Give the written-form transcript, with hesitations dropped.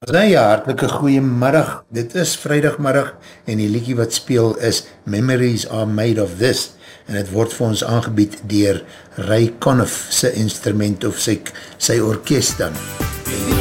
Nou ja, hartelike goeiemiddag. Dit is vrijdagmiddag en die liedjie wat speel is Memories Are Made of This en het word vir ons aangebied dier Ray Conniff sy instrument of sy orkest dan.